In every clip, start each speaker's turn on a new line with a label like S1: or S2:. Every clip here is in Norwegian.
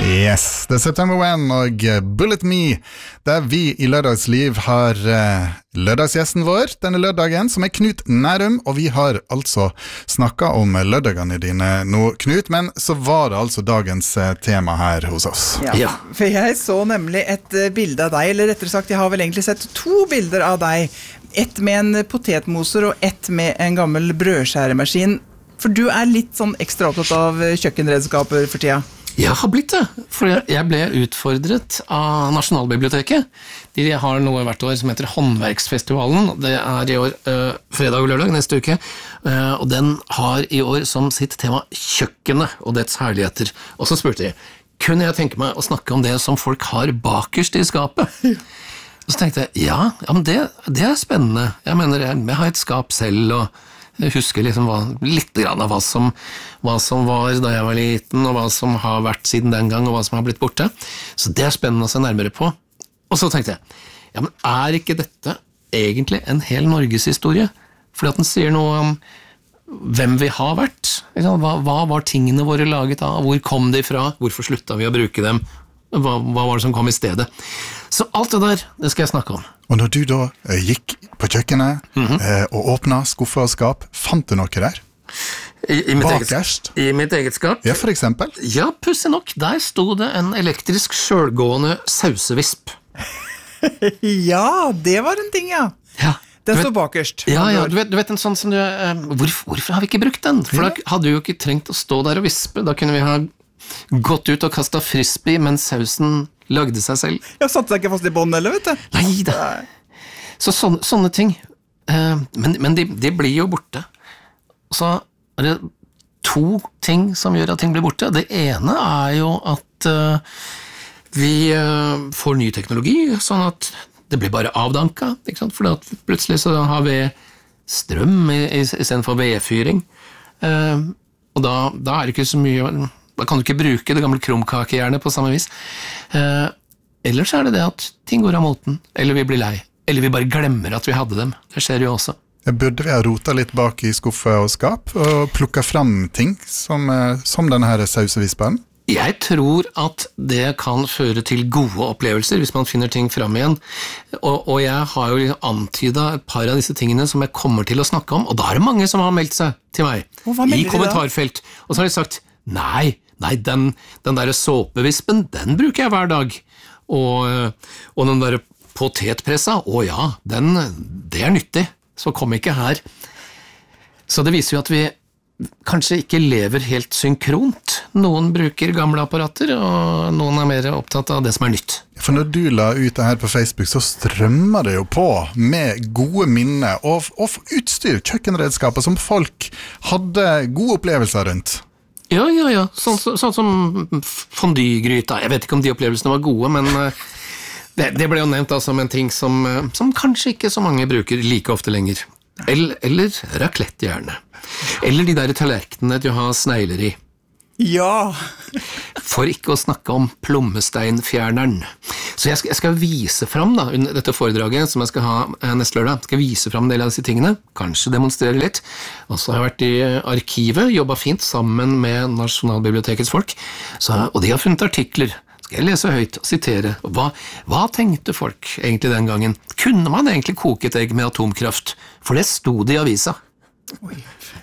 S1: Yes, det September When og Bullet Me, der vi I Lørdagsliv har lørdagsgjesten vår denne lørdagen, som Knut Nærum, og vi har altså snakket om lørdagene dine nå, Knut, men så var det altså dagens tema her hos oss.
S2: Ja, for jeg så nemlig et bilde av deg, eller rettere sagt, jeg har vel egentlig sett 2 bilder av deg, ett med en potetmoser og ett med en gammel brødskjæremaskin, for du litt sånn ekstra opptatt av kjøkkenredskaper for tida.
S3: Jeg har blitt det, for jeg ble utfordret av Nasjonalbiblioteket. De har noe hvert år som heter Håndverksfestivalen. Det I år fredag og lørdag neste uke, og den har I år som sitt tema kjøkkenet og dets herligheter. Og så spurte jeg, kunne jeg tenke meg å snakke om det som folk har bakerst I skapet? Og så tenkte jeg, ja men det spennende. Jeg mener, jeg har et skap selv, og jeg husker liksom litt grann av hva som var da jeg var liten, og hva som har vært siden den gang, og hva som har blitt borte. Så det spennende å se nærmere på. Og så tenkte jeg, ja, men ikke dette egentlig en hel Norgeshistorie? Fordi at den sier noe om hvem vi har vært. Hva var tingene våre laget av? Hvor kom de fra? Hvorfor sluttet vi å bruke dem? Hva var det som kom I stedet? Så alt det der, det skal jeg snakke om.
S1: Og når du da gikk på kjøkkenet og åpnet skuffer og skap, fant du noe der?
S3: I mitt eget skap?
S1: Ja, for eksempel?
S3: Ja, pussig nok. Der stod det en elektrisk selvgående sausevisp.
S2: Ja, det var en ting, ja.
S3: Ja.
S2: Den står bakerst.
S3: Ja, du vet en sånn som du... Hvorfor har vi ikke brukt den? For da hadde vi jo ikke trengt å stå der og vispe. Da kunne vi ha gått ut og kastet frisbee, mens sausen lagde seg selv.
S2: Jeg satte deg ikke fast I bånd, eller vet du?
S3: Neida. Så sånne ting. Men de blir jo borte. Så det 2 ting som gjør at ting blir borte. Det ene jo at vi får ny teknologi, sånn at det blir bare avdanka, ikke sant? For at plutselig så har vi strøm I stedet for vedfyring. Og da det ikke så mye... Da kan du ikke bruke det gamle krumkakejernet på samme vis. Ellers det at ting går av moten, eller vi blir lei, eller vi bare glemmer at vi hadde dem. Det skjer jo også.
S1: Burde vi ha rotet litt bak I skuffer og skap, og plukket frem ting som denne her sausevispen?
S3: Jeg tror at det kan føre til gode opplevelser hvis man finner ting frem igjen. Og jeg har jo antydet et par av disse tingene som jeg kommer til å snakke om, og da det mange som har meldt seg til meg I kommentarfelt. Og så har de sagt, nei, den der såpevispen, den bruker jeg hver dag. Og den der potetpressa, ja, det nyttig. Så kom ikke her. Så det viser jo at vi kanskje ikke lever helt synkront. Noen bruker gamle apparater, og noen mer opptatt av det som nytt.
S1: For når du la ut det her på Facebook, så strømmer det jo på med gode minner og utstyr, kjøkkenredskaper som folk hadde gode opplevelser rundt.
S3: Ja. Sånn som fondygryta. Jeg vet ikke om de opplevelsene var gode, men det ble jo nevnt som en ting som kanskje ikke så mange bruker like ofte lenger. Eller raclette gjerne. Eller de der tallerkenene du har snegler I.
S2: Ja!
S3: For ikke å snakke om plommesteinfjerneren. Så jeg skal vise frem da, under dette foredraget som jeg skal ha neste lørdag, skal vise frem en del av disse tingene, kanskje demonstrere litt. Og så har jeg vært I arkivet, jobbet fint sammen med Nasjonalbibliotekets folk, og de har funnet artikler. Skal jeg lese høyt og sitere? Hva tenkte folk egentlig den gangen? Kunne man egentlig koke et egg med atomkraft? For det stod I avisa.
S2: Oi.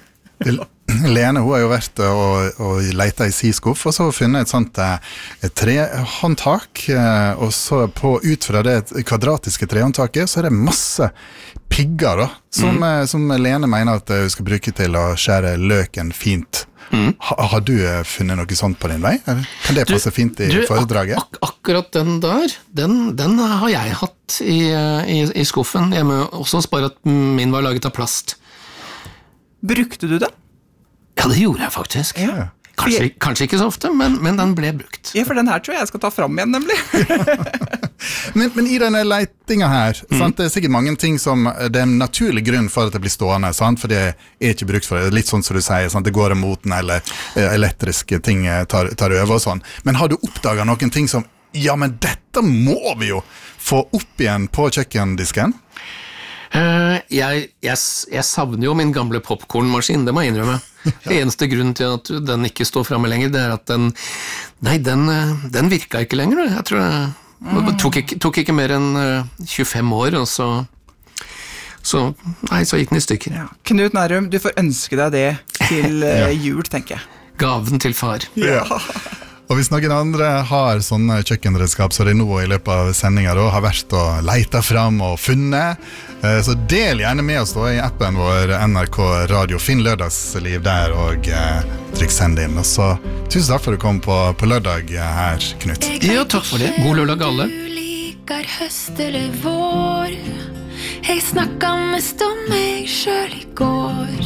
S1: Lene, hun har jo vært og letet I siskuff, og så har hun funnet et sånt trehåndtak, og så ut fra det kvadratiske trehåndtaket, så det masse pigger da, som Lene mener at hun skal bruke til å skjære løken fint. Har du funnet noe sånt på din vei? Kan det passe fint I foredraget?
S3: Akkurat den der, den har jeg hatt I skuffen hjemme, også bare at min var laget av plast.
S2: Brukte du det?
S3: Ja, det gjorde jeg faktisk.
S2: Ja.
S3: Kanskje ikke så ofte, men den ble brukt.
S2: Ja, for den her tror jeg skal ta frem igjen, nemlig.
S1: men I denne leitingen her, sant, det sikkert mange ting som det en naturlig grunn for at det blir stående, sant, for det ikke brukt for det. Litt sånn som du sier, sant, det går av moten, eller elektriske ting tar over og sånn. Men har du oppdaget noen ting som, ja, men dette må vi jo få opp igjen på kjøkkendisken?
S3: Jeg savner jo min gamle popcornmaskin, det må jeg innrømme. Det eneste grunnen til at den ikke står fremme lenger, det er at den virka ikke lenger. Jeg tror det tok ikke mer enn 25 år, og så gikk den i stykker.
S2: Ja. Knut Nærum, du får ønske deg det til jul, tenker jeg.
S3: Gaven til far.
S2: Ja.
S1: Og hvis noen andre har sånne kjøkkenredskap så det nå i løpet av sendingen har vært og letet fram og funnet, så del gjerne med oss da i appen vår NRK Radio. Finn lørdagsliv der og trykk send inn. Og så tusen takk for at du kom på lørdag her, Knut.
S3: Ja, takk for det. God lørdag alle.
S4: Du liker høst eller vår. Jeg snakket mest om meg selv i går.